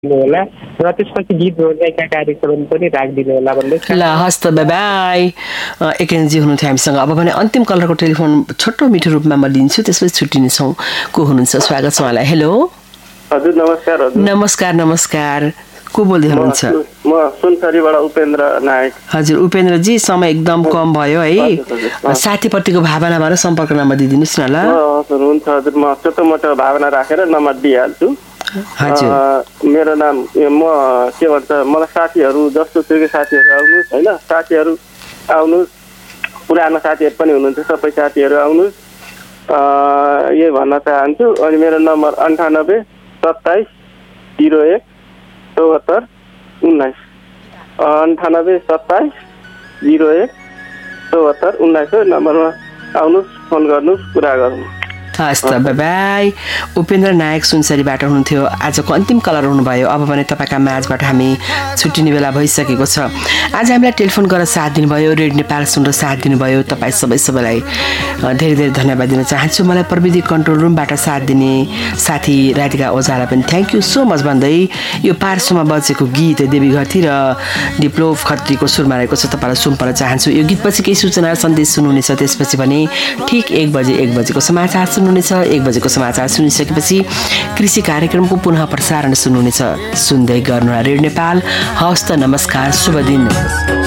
होला र त्यसपछि गीत गायिका कार्यक्रम पनि राखिदिनु होला भन्दै ल हस् त बाई एकेन्जी हुनुहुन्थ्यो हामीसँग। अब भने अन्तिम कलरको टेलिफोन छोटो मिठो रूपमा म लिन्छु, त्यसपछि छुट्टिनेछौँ। को हुनुहुन्छ? स्वागत छ उहाँलाई। हेलो हजुर नमस्कार। हजुर नमस्कार। नमस्कार, को बोल्दै हुनुहुन्छ? म सुनसरीबाट उपेन्द्र नायक। हजुर उपेन्द्रजी, समय एकदम कम भयो है, साथीप्रतिको भावना भएर सम्पर्क नम्बर दिइदिनुहोस् न। ल हजुर हुन्छ। हजुर म छोटो मोटो भावना राखेर नम्बर दिइहाल्छु। मेरो नाम म के भन्छ, मलाई साथीहरू जस्तो सुकै साथीहरू आउनुहोस् होइन, साथीहरू आउनुहोस्, पुरानो साथीहरू पनि हुनुहुन्छ, सबै साथीहरू आउनुहोस्, यही भन्न चाहन्छु। अनि मेरो नम्बर 98 27 01 74 19 98 27 01 74 19 नम्बरमा आउनुहोस्, फोन गर्नुहोस्, कुरा गरौँ। हस् त बाई। उपेन्द्र नायक सुनसरीबाट हुनुहुन्थ्यो, आजको अन्तिम कलर हुनुभयो। अब भने तपाईँका माझबाट हामी छुट्टिने बेला भइसकेको छ। आज हामीलाई टेलिफोन गरेर साथ दिनुभयो, रेडियो नेपाल सुनेर साथ दिनुभयो, तपाईँ सबैलाई धेरै धेरै धन्यवाद दिन चाहन्छु। मलाई प्रविधि कन्ट्रोल रुमबाट साथ दिने साथी राधिका ओझालाई पनि थ्याङ्क यू सो मच भन्दै यो पार्श्वमा बजेको गीत देवी घरती र डिप्लोभ खत्रीको सुरमा रहेको छ, तपाईँलाई सुम्पन चाहन्छु। यो गीतपछि केही सूचना सन्देश सुन्नुहुनेछ, त्यसपछि भने ठिक 1 बजेको समाचार सुन्नुहुनेछ। 1 बजेको समाचार सुनिसकेपछि कृषि कार्यक्रमको पुनः प्रसारण सुन्नुहुनेछ। सुन्दै गर्नुहोला रेडियो नेपाल। हवस् त, नमस्कार, शुभ दिन।